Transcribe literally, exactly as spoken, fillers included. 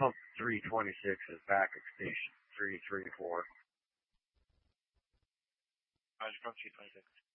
Pump three twenty-six is back at station three three four. Roger, pump three twenty-six.